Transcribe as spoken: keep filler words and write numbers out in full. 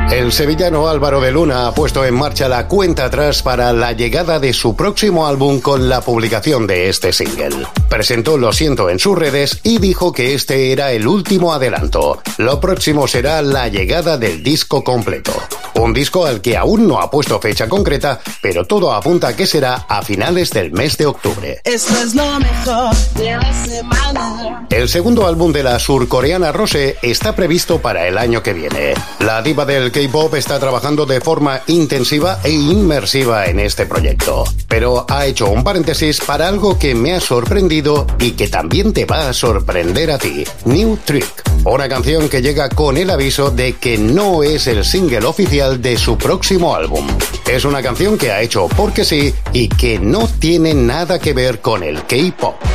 El sevillano Álvaro de Luna ha puesto en marcha la cuenta atrás para la llegada de su próximo álbum con la publicación de este single. Presentó Lo siento en sus redes y dijo que este era el último adelanto. Lo próximo será la llegada del disco completo. Un disco al que aún no ha puesto fecha concreta, pero todo apunta a que será a finales del mes de octubre. Esto es lo mejor de la semana. El segundo álbum de la surcoreana Rosé está previsto para el año que viene. La diva del K-pop está trabajando de forma intensiva e inmersiva en este proyecto. Pero ha hecho un paréntesis para algo que me ha sorprendido y que también te va a sorprender a ti. New Trick, una canción que llega con el aviso de que no es el single oficial de su próximo álbum. Es una canción que ha hecho porque sí y que no tiene nada que ver con el K-pop.